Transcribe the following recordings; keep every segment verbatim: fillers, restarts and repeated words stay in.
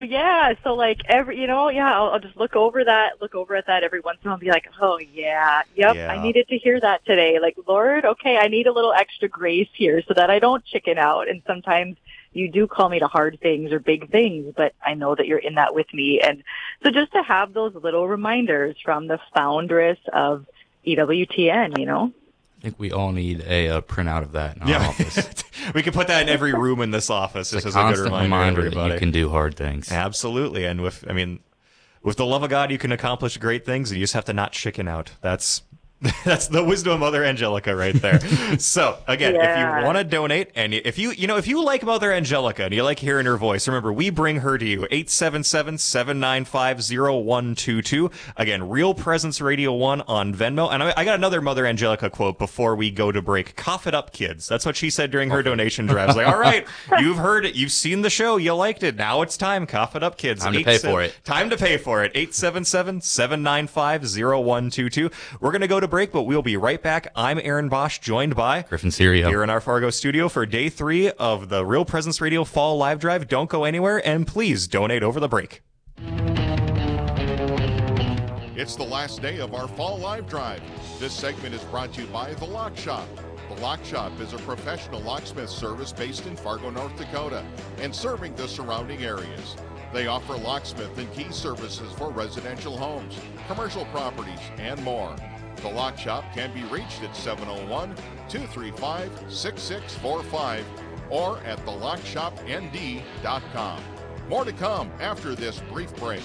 Yeah, so like every, you know, yeah, I'll, I'll just look over that, look over at that every once in a while and be like, oh yeah, yep, Yeah. I needed to hear that today. Like, Lord, okay, I need a little extra grace here so that I don't chicken out. And sometimes you do call me to hard things or big things, but I know that you're in that with me. And so just to have those little reminders from the foundress of E W T N, you know? I think we all need a, uh printout of that in our Yeah. office. We could put that in every room in this office. It's This a is a good constant reminder, reminder that everybody. you can do hard things. Absolutely. And with, I mean, with the love of God, you can accomplish great things, and you just have to not chicken out. That's that's the wisdom of Mother Angelica right there. So, again, Yeah. if you want to donate, and if you, you know, if you like Mother Angelica and you like hearing her voice, remember, we bring her to you, eight seven seven, seven nine five, zero one two two. Again, Real Presence Radio one on Venmo. And I, I got another Mother Angelica quote before we go to break. Cough it up, kids. That's what she said during her donation drives. Like, all right, you've heard it. You've seen the show. You liked it. Now it's time. Cough it up, kids. Time to pay for it. Time to pay for it. eight seven seven, seven nine five, zero one two two. We're going to go to break, but we'll be right back. I'm Aaron Bosch, joined by Griffin Serio. here in our Fargo studio for day three of the Real Presence Radio Fall Live Drive. Don't go anywhere, and please donate over the break. It's the last day of our Fall Live Drive. This segment is brought to you by The Lock Shop. The Lock Shop is a professional locksmith service based in Fargo, North Dakota, and serving the surrounding areas. They offer locksmith and key services for residential homes, commercial properties, and more. The Lock Shop can be reached at seven oh one, two three five, six six four five or at the lock shop n d dot com. More to come after this brief break.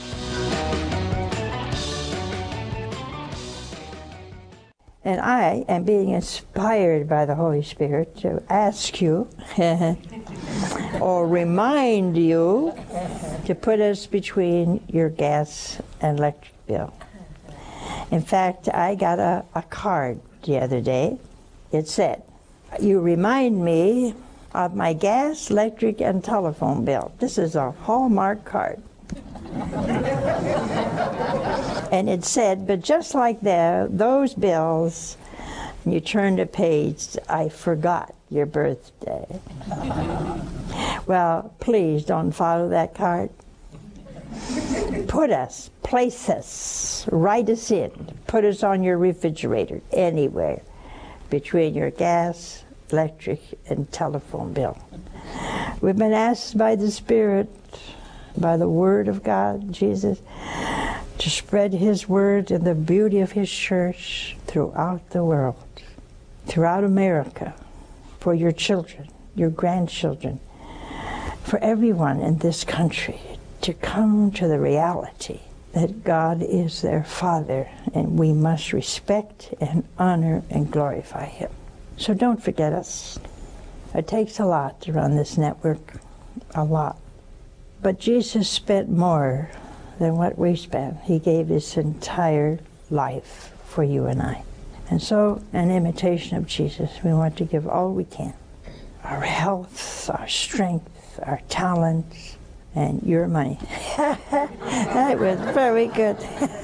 And I am being inspired by the Holy Spirit to ask you or remind you to put us between your gas and electric bill. In fact, I got a, a card the other day. It said, you remind me of my gas, electric, and telephone bill. This is a Hallmark card. And it said, but just like that, those bills, and you turn the page, I forgot your birthday. Well, please don't follow that card. Put us, place us, write us in, put us on your refrigerator, anywhere, between your gas, electric, and telephone bill. We've been asked by the Spirit, by the Word of God, Jesus, to spread His Word and the beauty of His church throughout the world, throughout America, for your children, your grandchildren, for everyone in this country to come to the reality that God is their Father and we must respect and honor and glorify Him. So don't forget us. It takes a lot to run this network, a lot. But Jesus spent more than what we spent. He gave His entire life for you and I. And so, in imitation of Jesus, we want to give all we can. Our health, our strength, our talents, and your money. That was very good.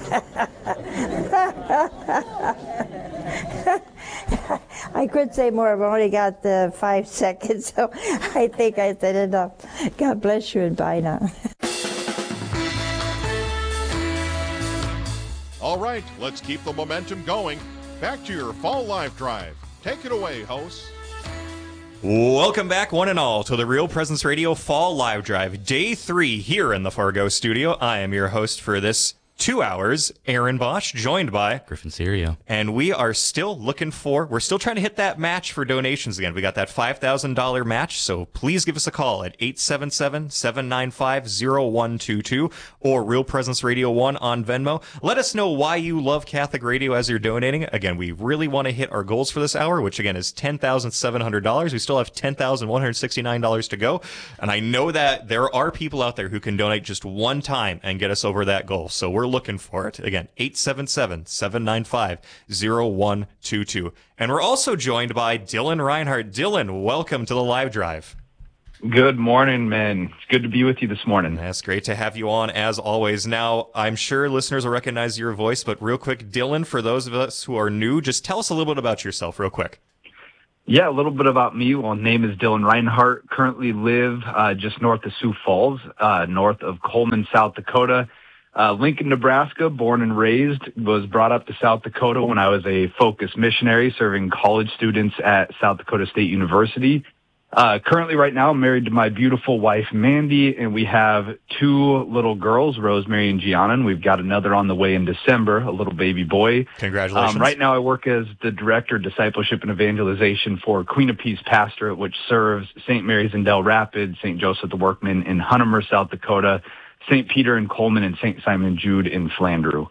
I could say more, I've only got uh, five seconds, so I think I said enough. God bless you and bye now. All right, let's keep the momentum going. Back to your Fall Live Drive. Take it away, hosts. Welcome back, one and all, to the Real Presence Radio Fall Live Drive, day three here in the Fargo studio. I am your host for this two hours, Aaron Bosch, joined by Griffin Serio. And we are still looking for, we're still trying to hit that match for donations again. We got that five thousand dollars match, so please give us a call at eight seven seven, seven nine five, zero one two two or Real Presence Radio one on Venmo. Let us know why you love Catholic radio as you're donating. Again, we really want to hit our goals for this hour, which again is ten thousand seven hundred dollars. We still have ten thousand one hundred sixty-nine dollars to go. And I know that there are people out there who can donate just one time and get us over that goal. So we're looking for it. Again, eight seven seven, seven nine five, zero one two two. And we're also joined by Dylan Reinhardt. Dylan, welcome to the live drive. Good morning, man. It's good to be with you this morning. That's great to have you on, as always. Now, I'm sure listeners will recognize your voice, but real quick, Dylan, for those of us who are new, just tell us a little bit about yourself real quick. Yeah, a little bit about me. Well, name is Dylan Reinhardt. Currently live uh, just north of Sioux Falls, uh, north of Coleman, South Dakota. Uh, Lincoln, Nebraska, born and raised, was brought up to South Dakota when I was a Focus missionary serving college students at South Dakota State University. Uh, currently right now I'm married to my beautiful wife, Mandy, and we have two little girls, Rosemary and Gianna, and we've got another on the way in December, a little baby boy. Congratulations. Um, right now I work as the Director of Discipleship and Evangelization for Queen of Peace Pastorate, which serves Saint Mary's in Del Rapids, Saint Joseph the Workman in Huntermer, South Dakota, Saint Peter in Coleman, and Saint Simon Jude in Flandreau.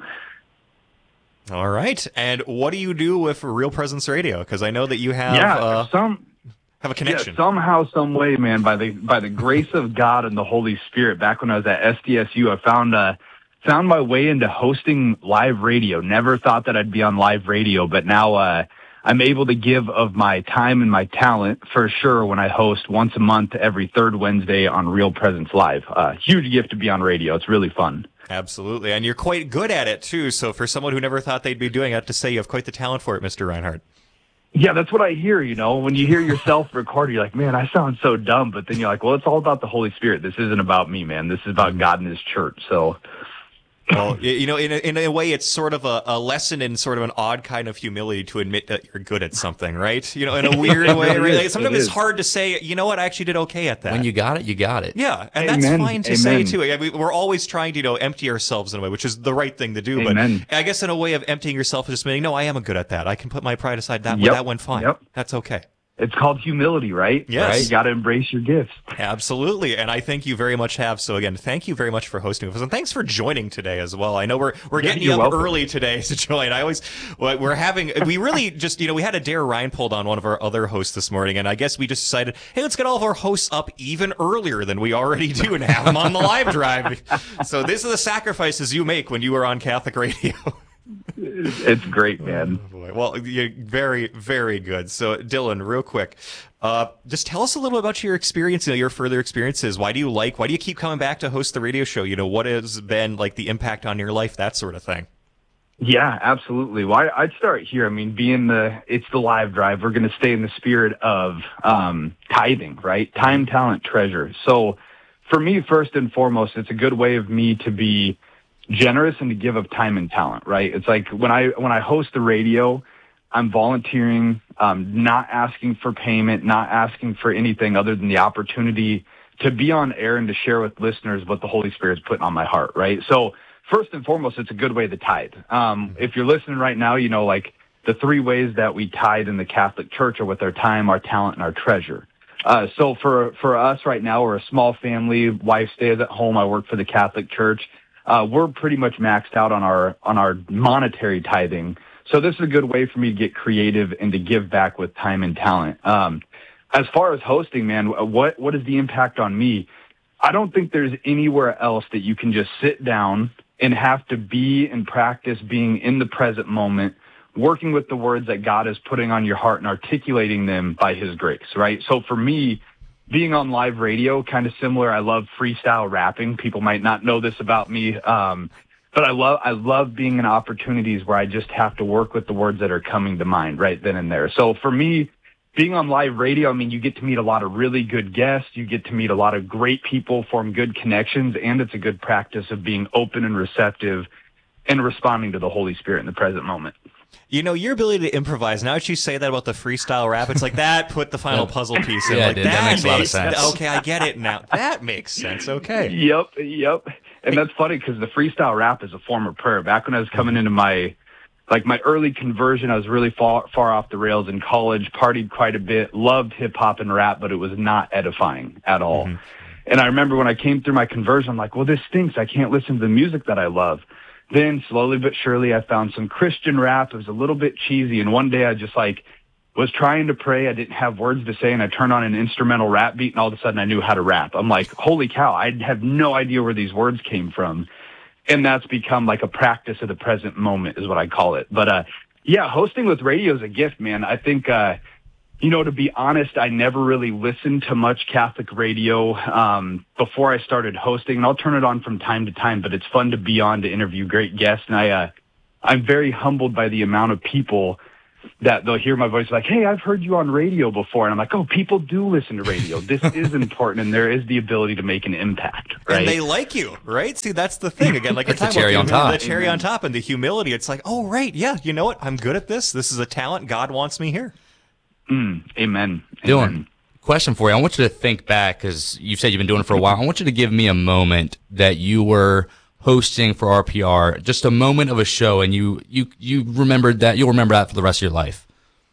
All right. And what do you do with Real Presence Radio? Because I know that you have... Yeah, uh, some... Have a connection. Yeah, somehow, some way, man, by the by the grace of God and the Holy Spirit. Back when I was at S D S U, I found uh, found my way into hosting live radio. Never thought that I'd be on live radio, but now uh, I'm able to give of my time and my talent for sure when I host once a month, every third Wednesday on Real Presence Live. Uh, huge gift to be on radio. It's really fun. Absolutely, and you're quite good at it too. So for someone who never thought they'd be doing it, I have to say you have quite the talent for it, Mister Reinhardt. Yeah, that's what I hear, you know. When you hear yourself record, you're like, man, I sound so dumb. But then you're like, well, it's all about the Holy Spirit. This isn't about me, man. This is about God and His church. So, well, you know, in a, in a way, it's sort of a, a lesson in sort of an odd kind of humility to admit that you're good at something, right? You know, in a weird it way. really Right? is. Sometimes It it's is. hard to say, you know what, I actually did okay at that. When you got it, you got it. Yeah, and Amen. that's fine to say, Amen. too. I mean, we're always trying to, you know, empty ourselves in a way, which is the right thing to do. Amen. But I guess in a way of emptying yourself is just saying, no, I am good at that. I can put my pride aside. That, Yep. that went fine. Yep. That's okay. it's called humility, right? Yes. Right? You got to embrace your gifts. Absolutely, and I think you very much have. So again, thank you very much for hosting with us, and thanks for joining today as well. I know we're we're Yeah, getting you you're up welcome. early today to join. I always we're having we really just you know we had a Dare Reinpold on one of our other hosts this morning, and I guess we just decided, hey, let's get all of our hosts up even earlier than we already do and have them on the live drive. So this is the sacrifices you make when you are on Catholic radio. It's great, man. Oh, boy. Well, you're very, very good. So, Dylan, real quick, uh, just tell us a little about your experience, you know, your further experiences. Why do you like, why do you keep coming back to host the radio show? You know, what has been like the impact on your life, that sort of thing? Yeah, absolutely. Well, I- I'd start here. I mean, being the, it's the live drive, we're going to stay in the spirit of um, tithing, right? Time, talent, treasure. So for me, first and foremost, it's a good way of me to be generous and to give of time and talent, right? It's like when I, when I host the radio, I'm volunteering, um, not asking for payment, not asking for anything other than the opportunity to be on air and to share with listeners what the Holy Spirit's putting on my heart, right? So first and foremost, it's a good way to tithe. Um, if you're listening right now, you know, like the three ways that we tithe in the Catholic Church are with our time, our talent, and our treasure. Uh, so for, for us right now, we're a small family. Wife stays at home. I work for the Catholic Church. Uh, we're pretty much maxed out on our, on our monetary tithing. So this is a good way for me to get creative and to give back with time and talent. Um, as far as hosting, man, what, what is the impact on me? I don't think there's anywhere else that you can just sit down and have to be and practice being in the present moment, working with the words that God is putting on your heart and articulating them by His grace, right? So for me, being on live radio, kind of similar. I love freestyle rapping. People might not know this about me, um, but I love I love being in opportunities where I just have to work with the words that are coming to mind right then and there. So for me, being on live radio, I mean, you get to meet a lot of really good guests. You get to meet a lot of great people, form good connections, and it's a good practice of being open and receptive and responding to the Holy Spirit in the present moment. You know, your ability to improvise, now that you say that about the freestyle rap, it's like that put the final puzzle piece in. Yeah, like, dude, that makes a lot of sense. Okay, I get it now. That makes sense. Okay. Yep, yep. And that's funny because the freestyle rap is a form of prayer. Back when I was coming into my, like my early conversion, I was really far, far off the rails in college, partied quite a bit, loved hip hop and rap, but it was not edifying at all. Mm-hmm. And I remember when I came through my conversion, I'm like, well, this stinks. I can't listen to the music that I love. Then slowly but surely I found some Christian rap. It was a little bit cheesy. And one day I just like was trying to pray. I didn't have words to say. And I turned on an instrumental rap beat and all of a sudden I knew how to rap. I'm like, holy cow, I have no idea where these words came from. And that's become like a practice of the present moment is what I call it. But, uh, yeah, hosting with radio is a gift, man. I think, uh, you know, to be honest, I never really listened to much Catholic radio um, before I started hosting, and I'll turn it on from time to time, but it's fun to be on to interview great guests, and I, uh, I'm very humbled by the amount of people that they'll hear my voice like, hey, I've heard you on radio before. And I'm like, oh, people do listen to radio. This is important, and there is the ability to make an impact, right? And they like you, right? See, that's the thing. Again, like the cherry on top. The cherry on top and the humility. It's like, oh, right, yeah, you know what? I'm good at this. This is a talent. God wants me here. Mm, amen. Dylan, amen. Question for you. I want you to think back, because you said you've been doing it for a while. I want you to give me a moment that you were hosting for R P R, just a moment of a show, and you you you remembered that. You'll remember that for the rest of your life.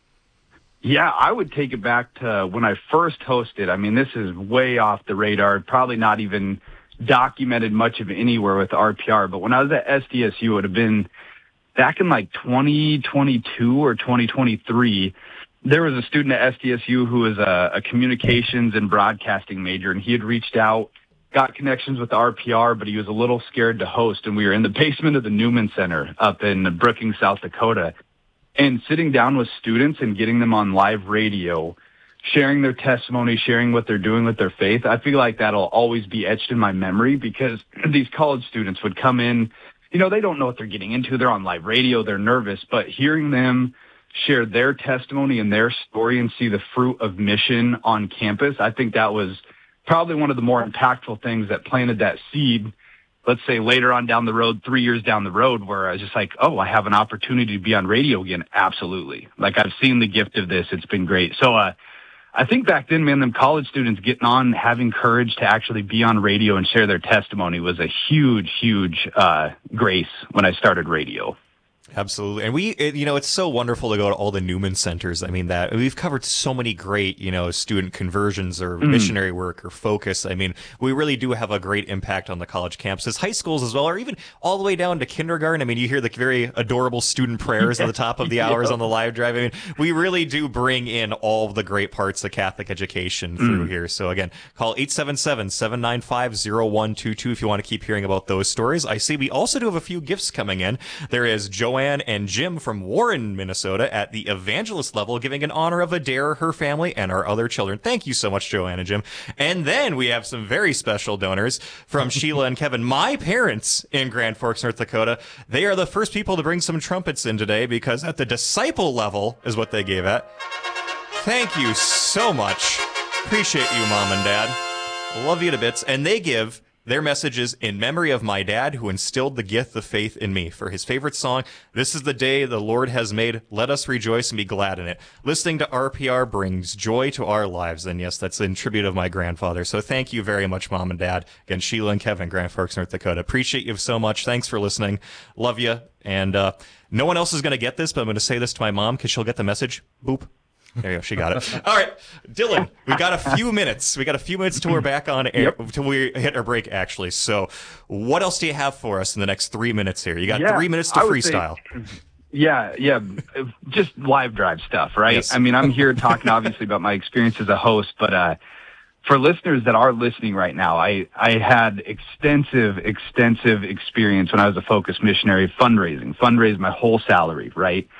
Yeah, I would take it back to when I first hosted. I mean, this is way off the radar, probably not even documented much of anywhere with R P R. But when I was at S D S U, it would have been back in like twenty twenty-two or twenty twenty-three. There was a student at S D S U who was a, a communications and broadcasting major, and he had reached out, got connections with R P R, but he was a little scared to host. And we were in the basement of the Newman Center up in Brookings, South Dakota, and sitting down with students and getting them on live radio, sharing their testimony, sharing what they're doing with their faith. I feel like that'll always be etched in my memory, because these college students would come in, you know, they don't know what they're getting into. They're on live radio. They're nervous, but hearing them share their testimony and their story and see the fruit of mission on campus, I think that was probably one of the more impactful things that planted that seed, let's say later on down the road, three years down the road, where I was just like, oh, I have an opportunity to be on radio again. Absolutely. Like, I've seen the gift of this. It's been great. So uh, I think back then, man, them college students getting on, having courage to actually be on radio and share their testimony was a huge, huge uh, grace when I started radio. Absolutely. And we, it, you know, it's so wonderful to go to all the Newman centers. I mean, that we've covered so many great, you know, student conversions or mm. missionary work or focus. I mean, we really do have a great impact on the college campuses, high schools as well, or even all the way down to kindergarten. I mean, you hear the very adorable student prayers at the top of the hours yeah. on the live drive. I mean, we really do bring in all of the great parts of Catholic education through mm. here. So again, call eight seven seven, seven nine five, zero one two two if you want to keep hearing about those stories. I see we also do have a few gifts coming in. There is Joanne and Jim from Warren, Minnesota at the evangelist level, giving in honor of Adair, her family, and our other children. Thank you so much, Joanne and Jim. And then we have some very special donors from Sheila and Kevin, my parents in Grand Forks, North Dakota. They are the first people to bring some trumpets in today, because at the disciple level is what they gave at. Thank you so much. Appreciate you, Mom and Dad. Love you to bits. And they give their messages in memory of my dad, who instilled the gift of faith in me, for his favorite song, "This is the day the Lord has made. Let us rejoice and be glad in it." Listening to R P R brings joy to our lives. And yes, that's in tribute of my grandfather. So thank you very much, Mom and Dad. Again, Sheila and Kevin, Grand Forks, North Dakota. Appreciate you so much. Thanks for listening. Love you. And uh, no one else is going to get this, but I'm going to say this to my mom, because she'll get the message. Boop. There you go. She got it. All right, Dylan, we got a few minutes. We got a few minutes till we're back on air, yep. till we hit our break, actually. So what else do you have for us in the next three minutes here? You got yeah, three minutes to freestyle. Say, yeah, yeah, just live drive stuff, right? Yes. I mean, I'm here talking, obviously, about my experience as a host, but uh, for listeners that are listening right now, I, I had extensive, extensive experience when I was a Focus missionary fundraising, fundraised my whole salary, right?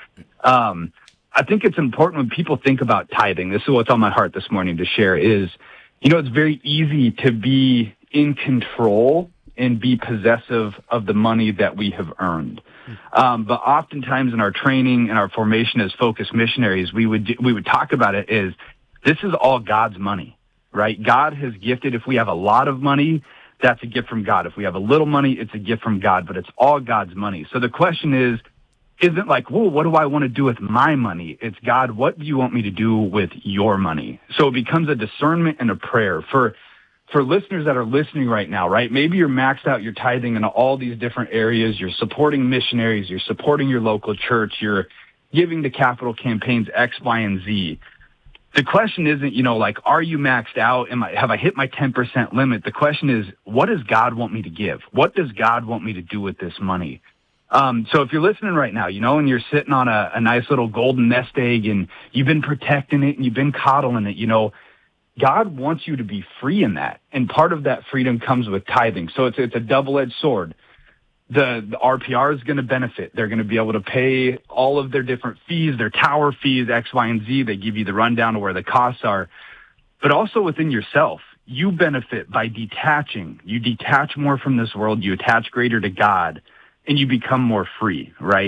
Um I think it's important when people think about tithing. This is what's on my heart this morning to share is, you know, it's very easy to be in control and be possessive of the money that we have earned. Um, but oftentimes in our training and our formation as Focus missionaries, we would, we would talk about it as this is all God's money, right? God has gifted. If we have a lot of money, that's a gift from God. If we have a little money, it's a gift from God, but it's all God's money. So the question is, isn't like, whoa, what do I want to do with my money? It's, God, what do you want me to do with your money? So it becomes a discernment and a prayer. For for listeners that are listening right now, right? Maybe you're maxed out your tithing in all these different areas. You're supporting missionaries. You're supporting your local church. You're giving to capital campaigns X, Y, and Z. The question isn't, you know, like, are you maxed out? Am I, have I hit my ten percent limit? The question is, what does God want me to give? What does God want me to do with this money? Um, so if you're listening right now, you know, and you're sitting on a, a nice little golden nest egg and you've been protecting it and you've been coddling it, you know, God wants you to be free in that. And part of that freedom comes with tithing. So it's, it's a double-edged sword. The, the R P R is going to benefit. They're going to be able to pay all of their different fees, their tower fees, X, Y, and Z. They give you the rundown of where the costs are. But also within yourself, you benefit by detaching. You detach more from this world. You attach greater to God. And you become more free, right?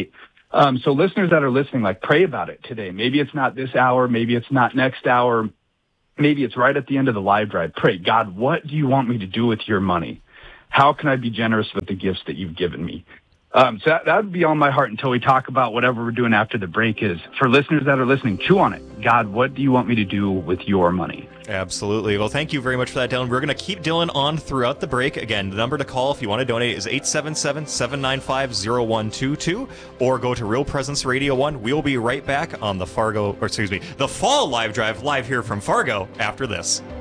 Um, so listeners that are listening, like, pray about it today. Maybe it's not this hour. Maybe it's not next hour. Maybe it's right at the end of the live drive. Pray, God, what do you want me to do with your money? How can I be generous with the gifts that you've given me? Um, so that, that would be on my heart until we talk about whatever we're doing after the break is. For listeners that are listening, chew on it. God, what do you want me to do with your money? Absolutely. Well, thank you very much for that, Dylan. We're going to keep Dylan on throughout the break. Again, the number to call if you want to donate is eight seven seven, seven nine five, zero one two two, or go to Real Presence Radio one. We'll be right back on the Fargo, or excuse me, the Fall Live Drive, live here from Fargo after this.